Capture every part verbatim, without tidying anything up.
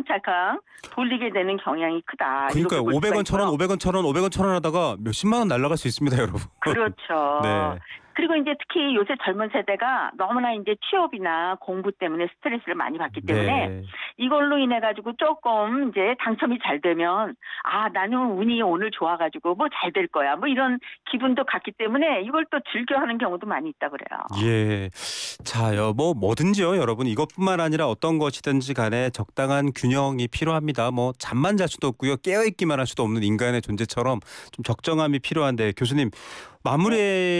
차근차근 돌리게 되는 경향이 크다. 그러니까요. 오백 원, 천 원, 오백 원, 천 원, 오백 원, 천 원 하다가 몇십만 원 날아갈 수 있습니다, 여러분. 그렇죠. 네. 그리고 이제 특히 요새 젊은 세대가 너무나 이제 취업이나 공부 때문에 스트레스를 많이 받기 때문에 네. 이걸로 인해 가지고 조금 이제 당첨이 잘 되면 아 나는 운이 오늘 좋아가지고 뭐 잘 될 거야 뭐 이런 기분도 갖기 때문에 이걸 또 즐겨하는 경우도 많이 있다 그래요. 예. 자요, 뭐 뭐든지요, 여러분. 이것뿐만 아니라 어떤 것이든지 간에 적당한 균형이 필요합니다. 뭐 잠만 잘 수도 없고요, 깨어 있기만 할 수도 없는 인간의 존재처럼 좀 적정함이 필요한데 교수님 마무리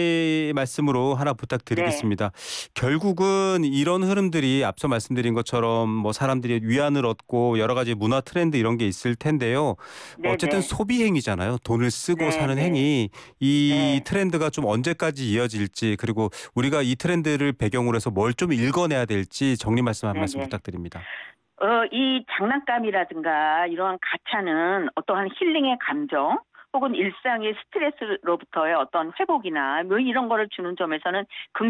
네. 말씀으로 하나 부탁드리겠습니다. 네. 결국은 이런 흐름들이 앞서 말씀드린 것처럼 뭐 사람들이 위안을 얻고 여러 가지 문화 트렌드 이런 게 있을 텐데요. 네. 어쨌든 네. 소비 행위잖아요. 돈을 쓰고 네. 사는 네. 행위. 이 네. 트렌드가 좀 언제까지 이어질지 그리고 우리가 이 트렌드를 배경으로 해서 뭘 좀 읽어내야 될지 정리 말씀 한 네. 말씀 부탁드립니다. 어, 이 장난감이라든가 이러한 가차는 어떠한 힐링의 감정 혹은 일상의 스트레스로부터의 어떤 회복이나 뭐 이런 거를 주는 점에서는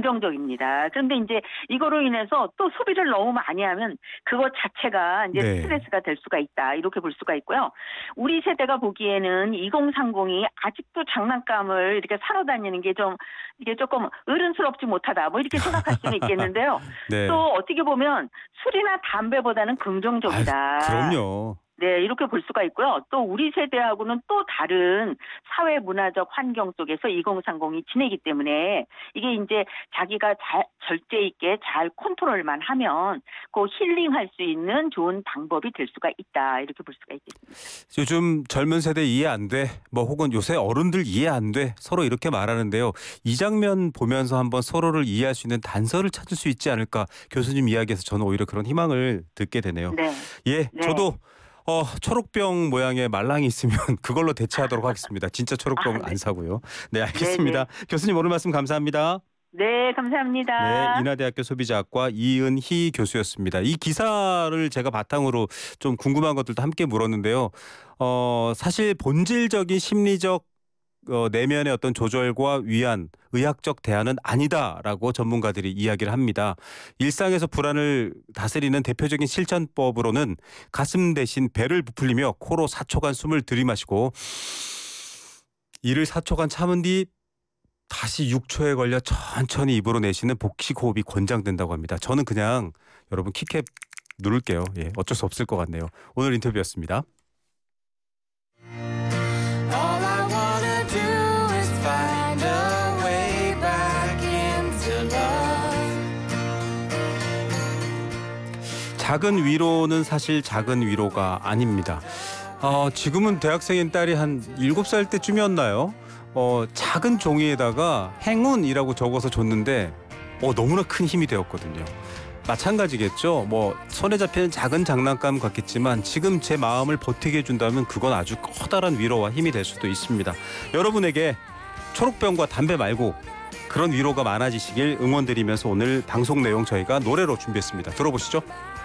긍정적입니다. 그런데 이제 이거로 인해서 또 소비를 너무 많이 하면 그것 자체가 이제 네. 스트레스가 될 수가 있다. 이렇게 볼 수가 있고요. 우리 세대가 보기에는 이공삼공이 아직도 장난감을 이렇게 사러 다니는 게 좀 이게 조금 어른스럽지 못하다. 뭐 이렇게 생각할 수는 있겠는데요. 네. 또 어떻게 보면 술이나 담배보다는 긍정적이다. 아유, 그럼요. 네, 이렇게 볼 수가 있고요. 또 우리 세대하고는 또 다른 사회 문화적 환경 속에서 이공삼공이 지내기 때문에 이게 이제 자기가 잘 절제 있게 잘 컨트롤만 하면 그 힐링할 수 있는 좋은 방법이 될 수가 있다. 이렇게 볼 수가 있겠습니다. 요즘 젊은 세대 이해 안 돼. 뭐 혹은 요새 어른들 이해 안 돼. 서로 이렇게 말하는데요. 이 장면 보면서 한번 서로를 이해할 수 있는 단서를 찾을 수 있지 않을까. 교수님 이야기에서 저는 오히려 그런 희망을 듣게 되네요. 네. 예, 네. 저도 어, 초록병 모양의 말랑이 있으면 그걸로 대체하도록 하겠습니다. 진짜 초록병 아, 네. 안 사고요. 네, 알겠습니다. 네네. 교수님 오늘 말씀 감사합니다. 네, 감사합니다. 네, 인하대학교 소비자학과 이은희 교수였습니다. 이 기사를 제가 바탕으로 좀 궁금한 것들도 함께 물었는데요. 어, 사실 본질적인 심리적 어, 내면의 어떤 조절과 위안, 의학적 대안은 아니다라고 전문가들이 이야기를 합니다. 일상에서 불안을 다스리는 대표적인 실천법으로는 가슴 대신 배를 부풀리며 코로 사 초간 숨을 들이마시고 이를 사 초간 참은 뒤 다시 육 초에 걸려 천천히 입으로 내쉬는 복식 호흡이 권장된다고 합니다. 저는 그냥 여러분 키캡 누를게요. 예, 어쩔 수 없을 것 같네요. 오늘 인터뷰였습니다. 작은 위로는 사실 작은 위로가 아닙니다. 어, 지금은 대학생인 딸이 한 일곱 살 때쯤이었나요? 어, 작은 종이에다가 행운이라고 적어서 줬는데 어, 너무나 큰 힘이 되었거든요. 마찬가지겠죠. 뭐 손에 잡히는 작은 장난감 같겠지만 지금 제 마음을 버티게 해준다면 그건 아주 커다란 위로와 힘이 될 수도 있습니다. 여러분에게 초록병과 담배 말고 그런 위로가 많아지시길 응원드리면서 오늘 방송 내용 저희가 노래로 준비했습니다. 들어보시죠.